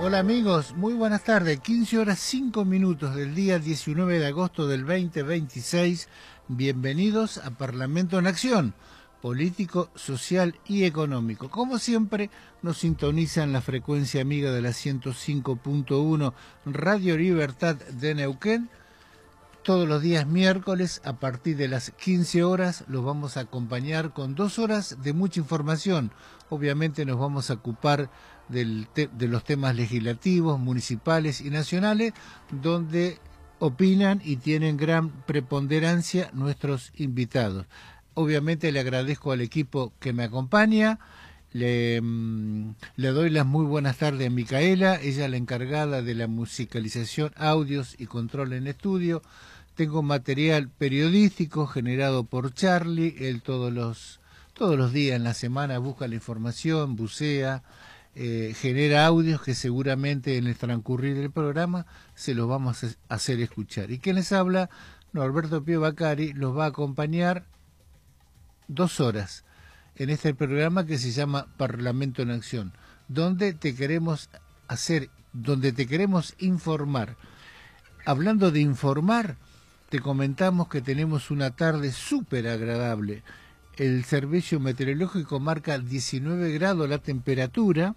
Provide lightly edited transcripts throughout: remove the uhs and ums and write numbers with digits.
Hola amigos, muy buenas tardes. 15 horas 5 minutos del día 19 de agosto del 2026. Bienvenidos a Parlamento en Acción, político, social y económico. Como siempre, nos sintonizan la frecuencia amiga de la 105.1 Radio Libertad de Neuquén. Todos los días miércoles a partir de las 15 horas los vamos a acompañar con 2 horas de mucha información. Obviamente nos vamos a ocupar de los temas legislativos, municipales y nacionales, donde opinan y tienen gran preponderancia nuestros invitados. Obviamente le agradezco al equipo que me acompaña. Le doy las muy buenas tardes a Micaela, ella es la encargada de la musicalización, audios y control en estudio. Tengo material periodístico generado por Charlie, él todos los días en la semana busca la información, bucea, genera audios que seguramente en el transcurrir del programa se los vamos a hacer escuchar. Y quien les habla, Norberto Pío Bacari, los va a acompañar 2 horas en este programa que se llama Parlamento en Acción, donde te queremos informar. Hablando de informar, te comentamos que tenemos una tarde súper agradable. El servicio meteorológico marca 19 grados la temperatura,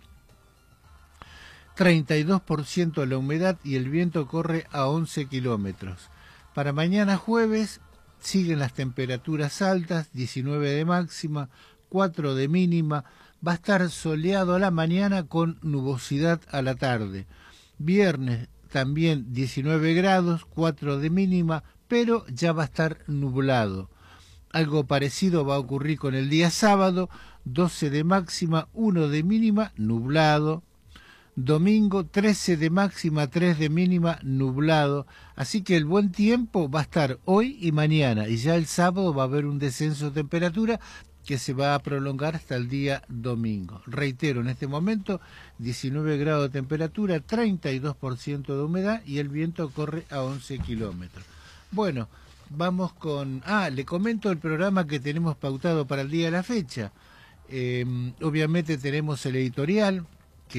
32% la humedad y el viento corre a 11 kilómetros. Para mañana jueves siguen las temperaturas altas, 19 de máxima, 4 de mínima. Va a estar soleado a la mañana con nubosidad a la tarde. Viernes también 19 grados, 4 de mínima, pero ya va a estar nublado. Algo parecido va a ocurrir con el día sábado, 12 de máxima, 1 de mínima, nublado. Domingo 13 de máxima, 3 de mínima, nublado. Así que el buen tiempo va a estar hoy y mañana. Y ya el sábado va a haber un descenso de temperatura que se va a prolongar hasta el día domingo. Reitero, en este momento 19 grados de temperatura, 32% de humedad y el viento corre a 11 kilómetros. Bueno, vamos con... le comento el programa que tenemos pautado para el día de la fecha. Obviamente tenemos el editorial, que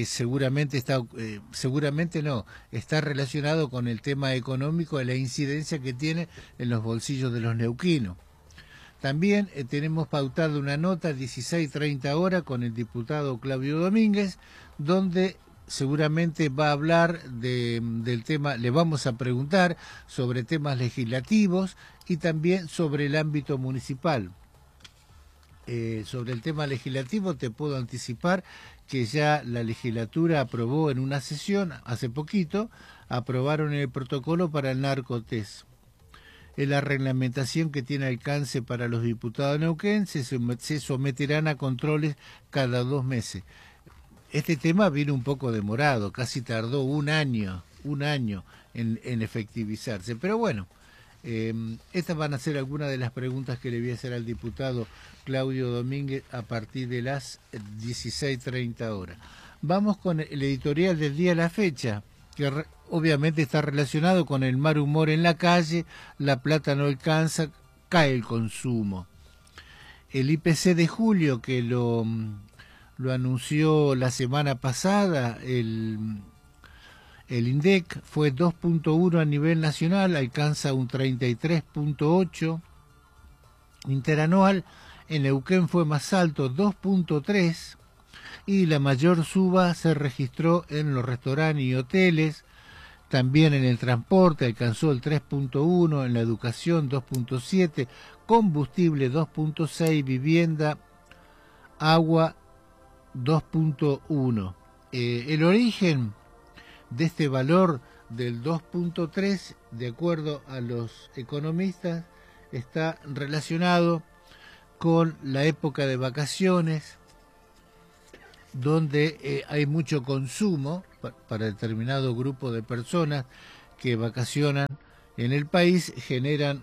está relacionado con el tema económico y la incidencia que tiene en los bolsillos de los neuquinos. También tenemos pautado una nota 16:30 horas con el diputado Claudio Domínguez, donde seguramente va a hablar del tema, le vamos a preguntar sobre temas legislativos y también sobre el ámbito municipal. Sobre el tema legislativo te puedo anticipar que ya la legislatura aprobó en una sesión, hace poquito, aprobaron el protocolo para el narcotest. Es la reglamentación que tiene alcance para los diputados de Neuquén, se someterán a controles cada 2 meses. Este tema vino un poco demorado, casi tardó un año en efectivizarse, pero bueno, estas van a ser algunas de las preguntas que le voy a hacer al diputado Claudio Domínguez a partir de las 16:30 horas. Vamos con el editorial del día a la fecha, que obviamente está relacionado con el mal humor en la calle, la plata no alcanza, cae el consumo. El IPC de julio, que lo anunció la semana pasada, el INDEC, fue 2.1 a nivel nacional, alcanza un 33.8. Interanual en Neuquén fue más alto, 2.3, y la mayor suba se registró en los restaurantes y hoteles. También en el transporte alcanzó el 3.1, en la educación 2.7, combustible 2.6, vivienda, agua 2.1. El origen de este valor del 2.3, de acuerdo a los economistas, está relacionado con la época de vacaciones, donde hay mucho consumo para determinado grupo de personas que vacacionan en el país, generan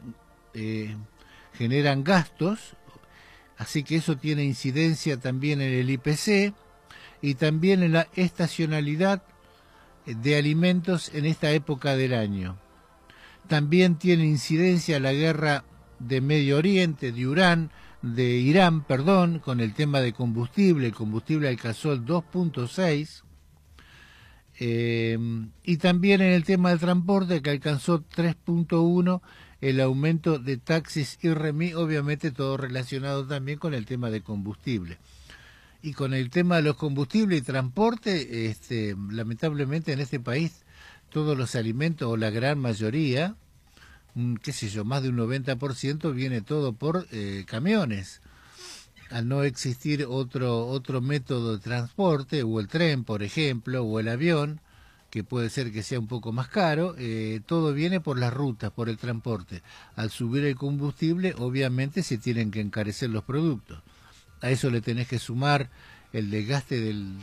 gastos, así que eso tiene incidencia también en el IPC y también en la estacionalidad de alimentos en esta época del año. También tiene incidencia la guerra de Medio Oriente, de Irán, con el tema de combustible. El combustible alcanzó el 2.6. Y también en el tema del transporte, que alcanzó 3.1 el aumento de taxis y remis, obviamente todo relacionado también con el tema de combustible. Y con el tema de los combustibles y transporte, lamentablemente en este país todos los alimentos, o la gran mayoría, qué sé yo, más de un 90% viene todo por camiones. Al no existir otro método de transporte, o el tren, por ejemplo, o el avión, que puede ser que sea un poco más caro, todo viene por las rutas, por el transporte. Al subir el combustible, obviamente se tienen que encarecer los productos. A eso le tenés que sumar el desgaste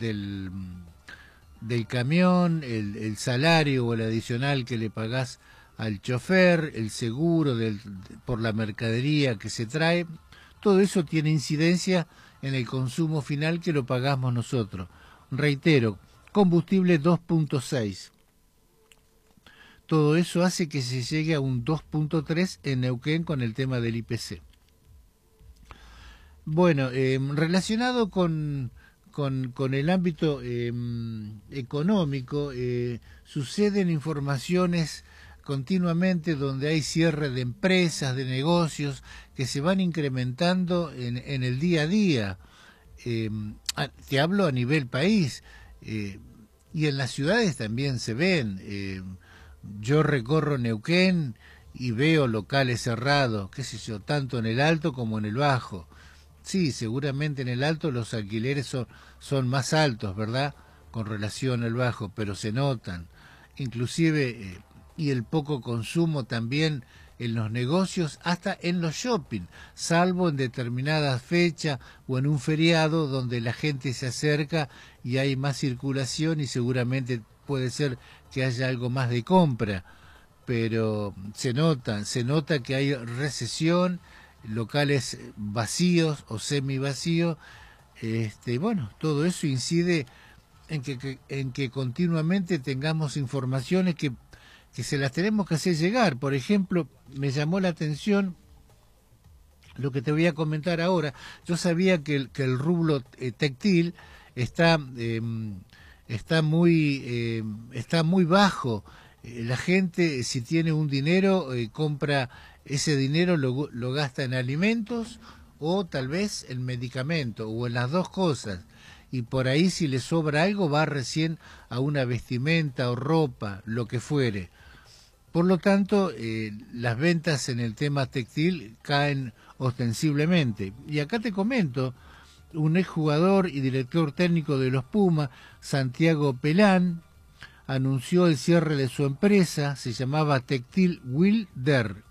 del camión, el salario o el adicional que le pagás al chofer, el seguro por la mercadería que se trae. Todo eso tiene incidencia en el consumo final que lo pagamos nosotros. Reitero, combustible 2.6. Todo eso hace que se llegue a un 2.3 en Neuquén con el tema del IPC. Bueno, relacionado con el ámbito económico, suceden informaciones continuamente donde hay cierre de empresas, de negocios, que se van incrementando en el día a día. Te hablo a nivel país, y en las ciudades también se ven. Yo recorro Neuquén y veo locales cerrados, qué sé yo, tanto en el alto como en el bajo. Sí, seguramente en el alto los alquileres son más altos, ¿verdad? Con relación al bajo, pero se notan. Inclusive, y el poco consumo también en los negocios, hasta en los shopping, salvo en determinadas fechas o en un feriado donde la gente se acerca y hay más circulación y seguramente puede ser que haya algo más de compra. Pero se nota que hay recesión, locales vacíos o semivacíos. Bueno, todo eso incide en que continuamente tengamos informaciones que se las tenemos que hacer llegar. Por ejemplo, me llamó la atención lo que te voy a comentar ahora. Yo sabía que el rublo textil está muy bajo. La gente, si tiene un dinero, compra ese dinero, lo gasta en alimentos o tal vez en medicamento, o en las dos cosas. Y por ahí, si le sobra algo, va recién a una vestimenta o ropa, lo que fuere. Por lo tanto, las ventas en el tema textil caen ostensiblemente. Y acá te comento, un exjugador y director técnico de los Pumas, Santiago Pelán, anunció el cierre de su empresa, se llamaba Textil Wilder.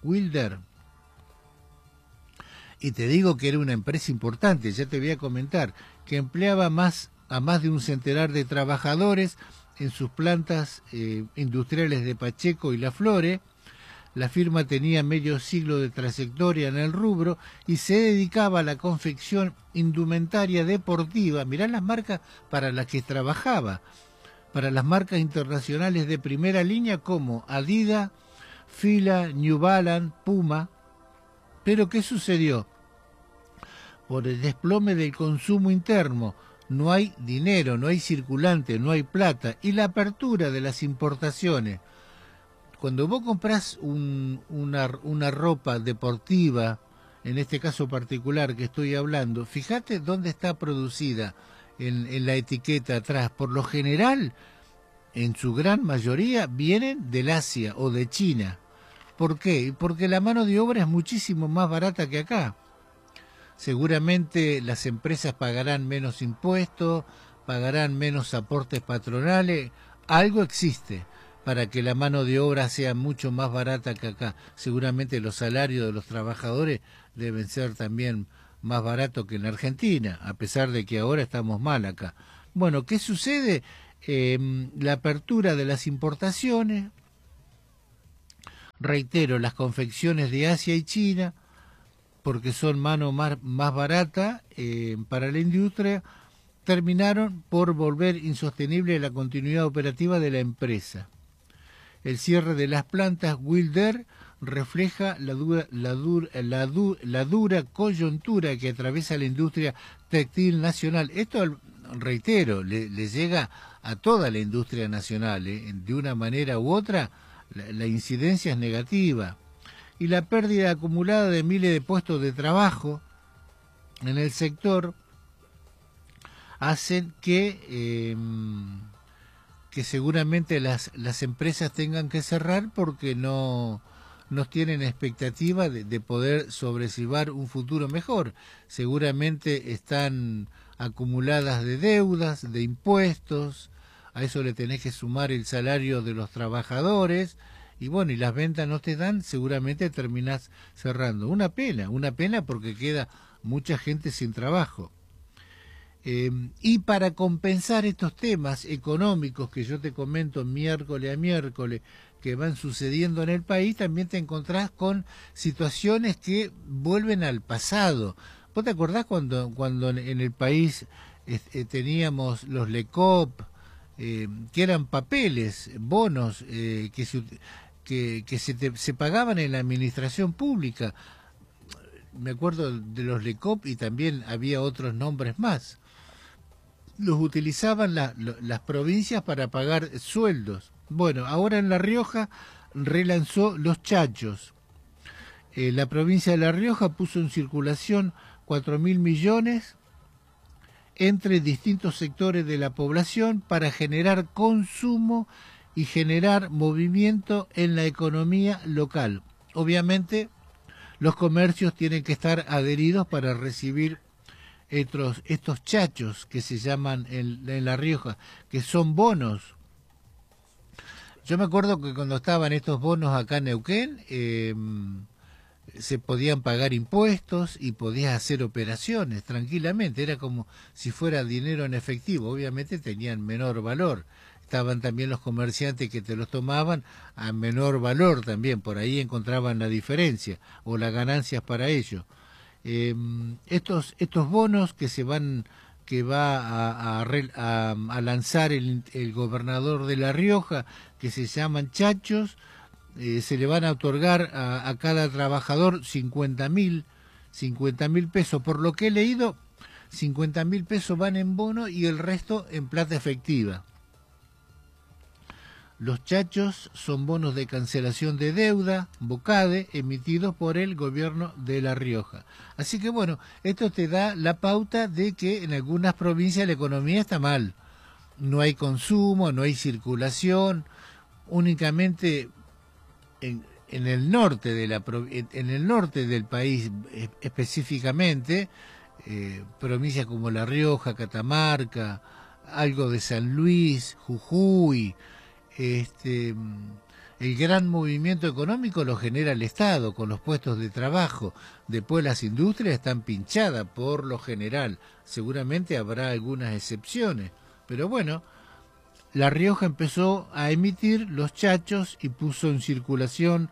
Y te digo que era una empresa importante, ya te voy a comentar, que empleaba a más de un centenar de trabajadores en sus plantas industriales de Pacheco y La Flore. La firma tenía medio siglo de trayectoria en el rubro y se dedicaba a la confección indumentaria deportiva. Mirá las marcas para las que trabajaba, para las marcas internacionales de primera línea como Adidas, Fila, New Balance, Puma. Pero ¿qué sucedió? Por el desplome del consumo interno, no hay dinero, no hay circulante, no hay plata, y la apertura de las importaciones. Cuando vos comprás una ropa deportiva, en este caso particular que estoy hablando, fíjate dónde está producida en la etiqueta atrás. Por lo general, en su gran mayoría, vienen del Asia o de China. ¿Por qué? Porque la mano de obra es muchísimo más barata que acá. Seguramente las empresas pagarán menos impuestos, pagarán menos aportes patronales. Algo existe para que la mano de obra sea mucho más barata que acá. Seguramente los salarios de los trabajadores deben ser también más baratos que en Argentina, a pesar de que ahora estamos mal acá. Bueno, ¿qué sucede? La apertura de las importaciones, reitero, las confecciones de Asia y China, porque son mano más barata para la industria, terminaron por volver insostenible la continuidad operativa de la empresa. El cierre de las plantas Wilder refleja la dura coyuntura que atraviesa la industria textil nacional. Esto reitero, le llega a toda la industria nacional, de una manera u otra, la incidencia es negativa. Y la pérdida acumulada de miles de puestos de trabajo en el sector hacen que seguramente las empresas tengan que cerrar porque no tienen expectativa de poder sobrellevar un futuro mejor. Seguramente están acumuladas de deudas, de impuestos, a eso le tenés que sumar el salario de los trabajadores, y bueno, y las ventas no te dan, seguramente terminás cerrando. Una pena porque queda mucha gente sin trabajo. Y para compensar estos temas económicos que yo te comento miércoles a miércoles que van sucediendo en el país, también te encontrás con situaciones que vuelven al pasado. ¿Vos te acordás cuando en el país teníamos los LECOP, que eran papeles, bonos que se pagaban en la administración pública? Me acuerdo de los LECOP y también había otros nombres más. Los utilizaban las provincias para pagar sueldos. Bueno, ahora en La Rioja relanzó los chachos. La provincia de La Rioja puso en circulación 4.000 millones entre distintos sectores de la población para generar consumo y generar movimiento en la economía local. Obviamente, los comercios tienen que estar adheridos para recibir estos chachos que se llaman en La Rioja, que son bonos. Yo me acuerdo que cuando estaban estos bonos acá en Neuquén, se podían pagar impuestos y podías hacer operaciones tranquilamente, era como si fuera dinero en efectivo, obviamente tenían menor valor. Estaban también los comerciantes que te los tomaban a menor valor también, por ahí encontraban la diferencia o las ganancias para ellos. Estos bonos que va a lanzar el gobernador de La Rioja, que se llaman chachos, se le van a otorgar a cada trabajador 50.000 pesos. Por lo que he leído, 50.000 pesos van en bono y el resto en plata efectiva. Los chachos son bonos de cancelación de deuda, BOCADE, emitidos por el gobierno de La Rioja. Así que bueno, esto te da la pauta de que en algunas provincias la economía está mal. No hay consumo, no hay circulación, únicamente en el norte en el norte del país específicamente, provincias como La Rioja, Catamarca, algo de San Luis, Jujuy. El gran movimiento económico lo genera el Estado con los puestos de trabajo. Después las industrias están pinchadas por lo general. Seguramente habrá algunas excepciones. Pero bueno, La Rioja empezó a emitir los chachos y puso en circulación,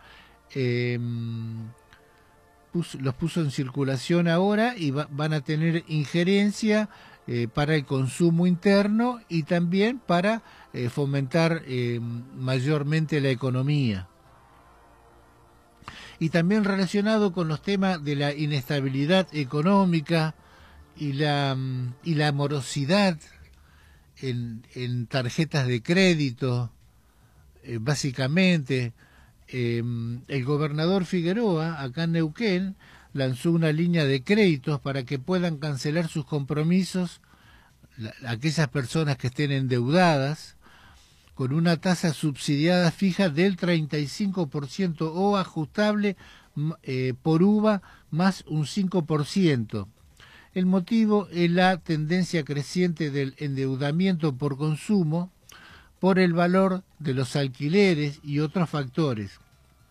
los puso en circulación ahora y van a tener injerencia para el consumo interno y también para fomentar mayormente la economía. Y también relacionado con los temas de la inestabilidad económica y la morosidad en tarjetas de crédito, básicamente, el gobernador Figueroa, acá en Neuquén, lanzó una línea de créditos para que puedan cancelar sus compromisos aquellas personas que estén endeudadas con una tasa subsidiada fija del 35% o ajustable por UVA más un 5%. El motivo es la tendencia creciente del endeudamiento por consumo, por el valor de los alquileres y otros factores.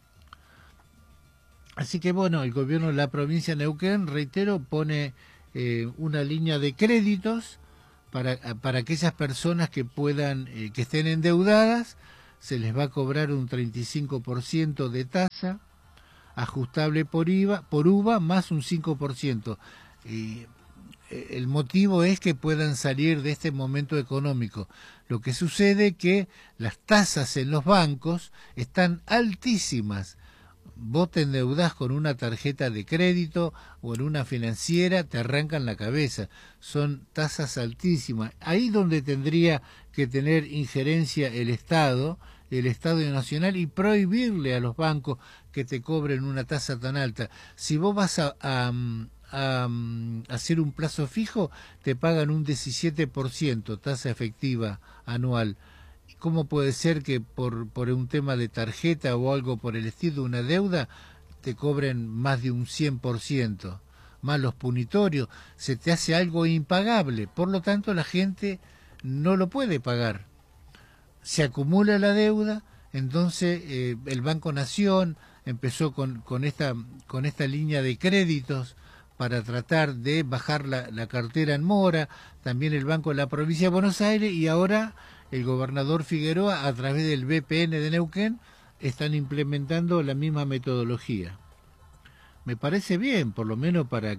Así que bueno, el gobierno de la provincia de Neuquén, reitero, pone una línea de créditos para aquellas personas que puedan, que estén endeudadas, se les va a cobrar un 35% de tasa ajustable por UVA más un 5%. El motivo es que puedan salir de este momento económico. Lo que sucede es que las tasas en los bancos están altísimas, vos te endeudás con una tarjeta de crédito o en una financiera, te arrancan la cabeza. Son tasas altísimas. Ahí donde tendría que tener injerencia el Estado Nacional, y prohibirle a los bancos que te cobren una tasa tan alta. Si vos vas a hacer un plazo fijo, te pagan un 17% tasa efectiva anual. ¿Cómo puede ser que por un tema de tarjeta o algo por el estilo, una deuda, te cobren más de un 100%? Más los punitorios, se te hace algo impagable. Por lo tanto, la gente no lo puede pagar. Se acumula la deuda, entonces el Banco Nación empezó con esta línea de créditos para tratar de bajar la cartera en mora, también el Banco de la Provincia de Buenos Aires, y ahora el gobernador Figueroa, a través del BPN de Neuquén, están implementando la misma metodología. Me parece bien, por lo menos para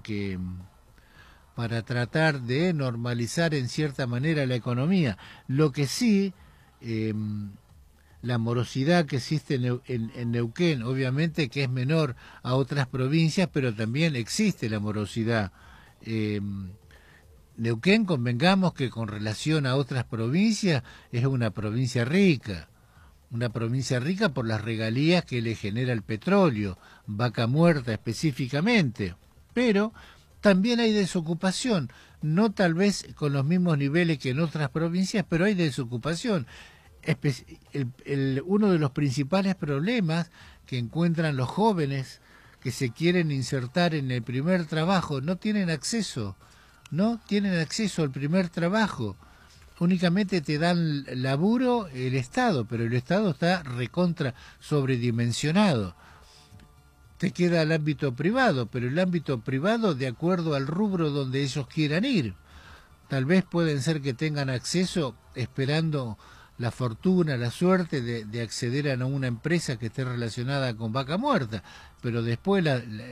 tratar de normalizar en cierta manera la economía. Lo que sí, la morosidad que existe en Neuquén, obviamente que es menor a otras provincias, pero también existe la morosidad. Neuquén, convengamos que con relación a otras provincias es una provincia rica por las regalías que le genera el petróleo, Vaca Muerta específicamente, pero también hay desocupación, no tal vez con los mismos niveles que en otras provincias, pero hay desocupación. Uno de los principales problemas que encuentran los jóvenes que se quieren insertar en el primer trabajo, no tienen acceso al primer trabajo. Únicamente te dan laburo el Estado, pero el Estado está recontra sobredimensionado. Te queda el ámbito privado, pero el ámbito privado de acuerdo al rubro donde ellos quieran ir. Tal vez pueden ser que tengan acceso esperando la fortuna, la suerte de acceder a una empresa que esté relacionada con Vaca Muerta, pero después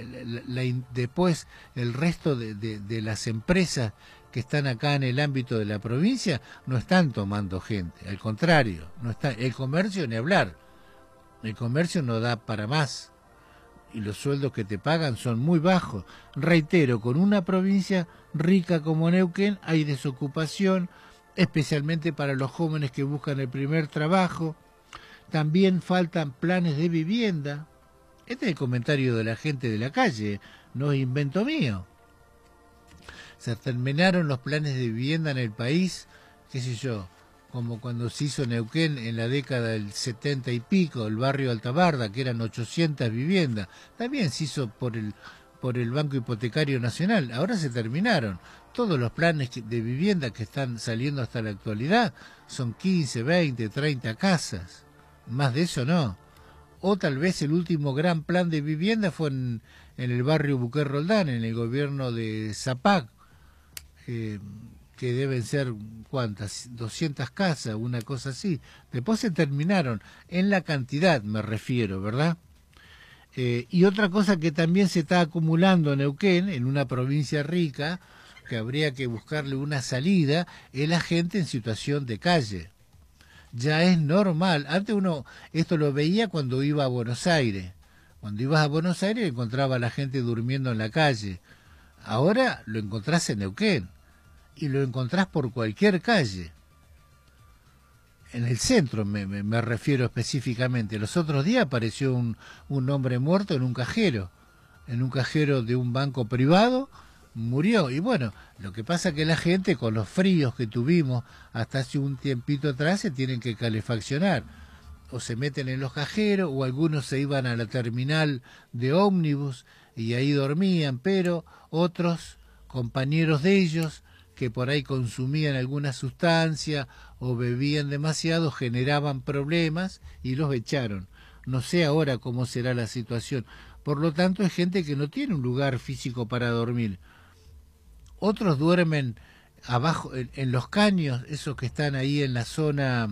después el resto de las empresas que están acá en el ámbito de la provincia no están tomando gente, al contrario, no está, el comercio ni hablar, el comercio no da para más y los sueldos que te pagan son muy bajos. Reitero, con una provincia rica como Neuquén hay desocupación, especialmente para los jóvenes que buscan el primer trabajo. También faltan planes de vivienda. Este es el comentario de la gente de la calle, no es invento mío. Se terminaron los planes de vivienda en el país, qué sé yo, como cuando se hizo Neuquén en la década del 70 y pico, el barrio Altabarda, que eran 800 viviendas. También se hizo por el Banco Hipotecario Nacional. Ahora se terminaron. Todos los planes de vivienda que están saliendo hasta la actualidad son 15, 20, 30 casas. Más de eso no. O tal vez el último gran plan de vivienda fue en el barrio Buqué Roldán, en el gobierno de Zapac, que deben ser, ¿cuántas? 200 casas, una cosa así. Después se terminaron, en la cantidad me refiero, ¿verdad? Y otra cosa que también se está acumulando en Neuquén, en una provincia rica, que habría que buscarle una salida, es la gente en situación de calle. Ya es normal. Antes uno esto lo veía cuando iba a Buenos Aires. Cuando ibas a Buenos Aires encontraba a la gente durmiendo en la calle. Ahora lo encontrás en Neuquén. Y lo encontrás por cualquier calle. En el centro me refiero específicamente. Los otros días apareció un hombre muerto en un cajero de un banco privado, murió. Y bueno, lo que pasa es que la gente, con los fríos que tuvimos hasta hace un tiempito atrás, se tienen que calefaccionar. O se meten en los cajeros, o algunos se iban a la terminal de ómnibus y ahí dormían, pero otros compañeros de ellos que por ahí consumían alguna sustancia o bebían demasiado, generaban problemas y los echaron. No sé ahora cómo será la situación. Por lo tanto, es gente que no tiene un lugar físico para dormir. Otros duermen abajo, en los caños, esos que están ahí en la zona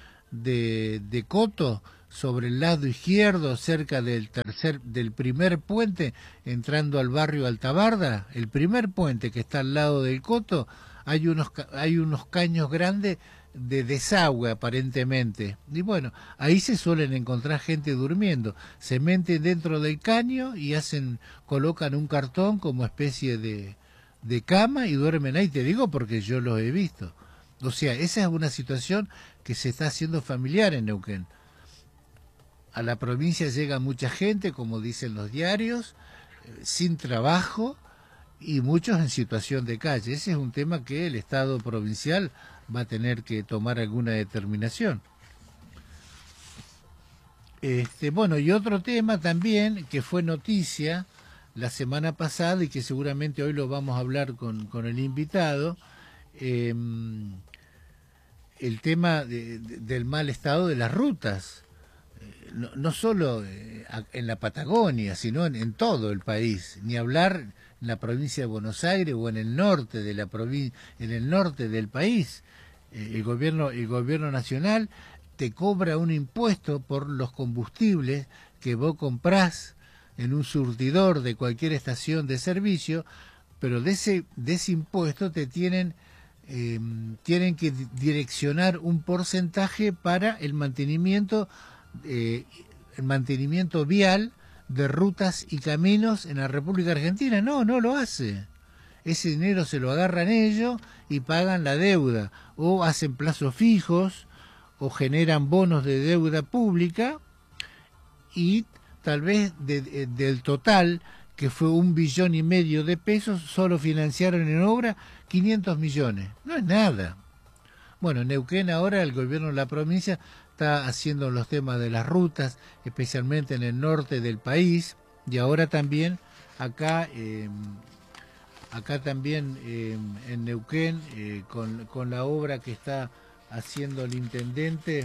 de Coto, sobre el lado izquierdo, cerca del primer puente, entrando al barrio Altabarda, el primer puente que está al lado del Coto, hay unos caños grandes de desagüe aparentemente. Y bueno, ahí se suelen encontrar gente durmiendo. Se meten dentro del caño y colocan un cartón como especie de cama y duermen ahí. Te digo porque yo los he visto. O sea, esa es una situación que se está haciendo familiar en Neuquén. A la provincia llega mucha gente, como dicen los diarios, sin trabajo y muchos en situación de calle. Ese es un tema que el Estado provincial va a tener que tomar alguna determinación. Bueno, y otro tema también que fue noticia la semana pasada y que seguramente hoy lo vamos a hablar con el invitado, el tema del mal estado de las rutas. No solo en la Patagonia, sino en todo el país, ni hablar en la provincia de Buenos Aires o en el norte de la en el norte del país. El gobierno nacional te cobra un impuesto por los combustibles que vos comprás en un surtidor de cualquier estación de servicio, pero de ese impuesto te tienen que direccionar un porcentaje para el mantenimiento vial de rutas y caminos en la República Argentina. No lo hace. Ese dinero se lo agarran ellos y pagan la deuda, o hacen plazos fijos, o generan bonos de deuda pública, y tal vez del total, que fue 1,5 billones de pesos, solo financiaron en obra 500 millones. No es nada. Bueno, Neuquén ahora, el gobierno de la provincia está haciendo los temas de las rutas, especialmente en el norte del país, y ahora también acá también en Neuquén, con la obra que está haciendo el intendente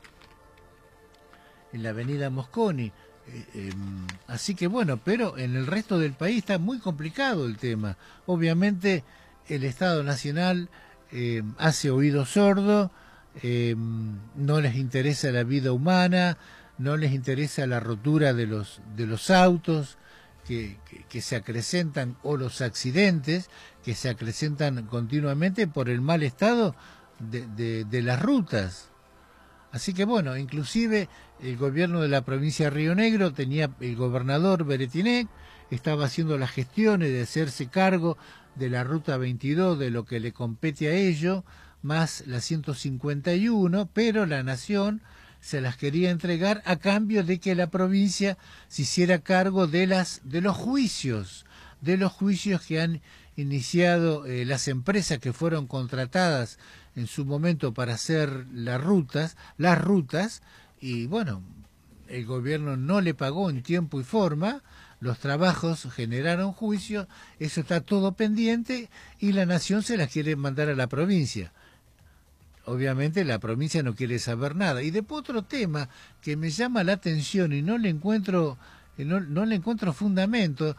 en la avenida Mosconi. Así que bueno, pero en el resto del país está muy complicado el tema. Obviamente el Estado Nacional hace oído sordo, no les interesa la vida humana, no les interesa la rotura de los autos que se acrecentan, o los accidentes que se acrecentan continuamente por el mal estado de las rutas. Así que bueno, inclusive el gobierno de la provincia de Río Negro tenía el gobernador Beretinec, estaba haciendo las gestiones de hacerse cargo de la ruta 22, de lo que le compete a ello, más la 151, pero la nación se las quería entregar a cambio de que la provincia se hiciera cargo de los juicios que han iniciado las empresas que fueron contratadas en su momento para hacer las rutas, y bueno, el gobierno no le pagó en tiempo y forma, los trabajos generaron juicios, eso está todo pendiente y la nación se las quiere mandar a la provincia. Obviamente la provincia no quiere saber nada. Y después otro tema que me llama la atención y no le encuentro fundamento,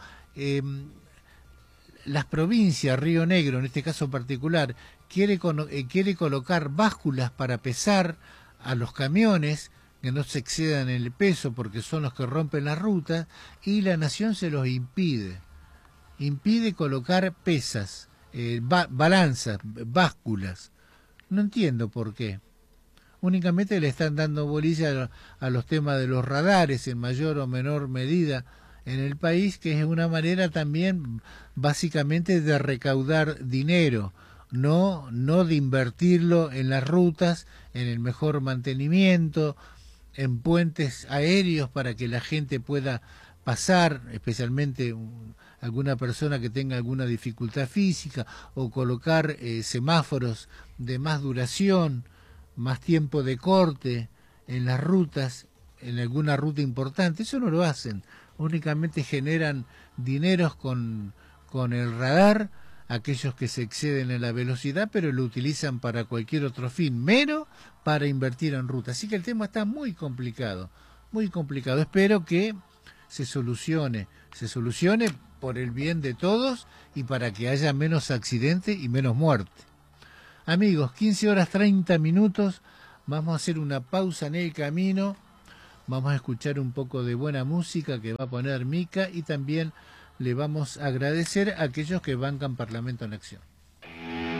las provincias, Río Negro en este caso particular, quiere colocar básculas para pesar a los camiones que no se excedan en el peso porque son los que rompen las rutas, y la nación se los impide colocar pesas, balanzas, básculas. No entiendo por qué. Únicamente le están dando bolilla a los temas de los radares en mayor o menor medida en el país, que es una manera también básicamente de recaudar dinero, no de invertirlo en las rutas, en el mejor mantenimiento, en puentes aéreos para que la gente pueda pasar, especialmente alguna persona que tenga alguna dificultad física, o colocar semáforos de más duración, más tiempo de corte en las rutas, en alguna ruta importante. Eso no lo hacen, únicamente generan dineros con el radar, aquellos que se exceden en la velocidad, pero lo utilizan para cualquier otro fin, menos para invertir en ruta. Así que el tema está muy complicado, muy complicado. Espero que se solucione por el bien de todos y para que haya menos accidentes y menos muerte. Amigos, 15:30, vamos a hacer una pausa en el camino, vamos a escuchar un poco de buena música que va a poner Mica, y también le vamos a agradecer a aquellos que bancan Parlamento en Acción.